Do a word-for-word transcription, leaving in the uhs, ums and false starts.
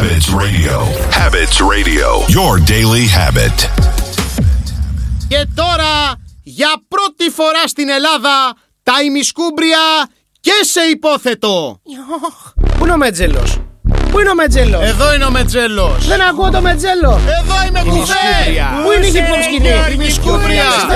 Habits Radio. Habits Radio. Your daily habit. Και τώρα, για πρώτη φορά στην Ελλάδα, τα ημισκούμπρια και σε υπόθετο. Πού είναι ο Μετζέλος? Πού είναι ο Μετζέλος? Εδώ είναι ο Μετζέλος. Δεν ακούω το Μετζέλο. Εδώ είμαι κουβέ. Πού είναι η χιπ-χοπ σκηνή? Ημισκούμπρια.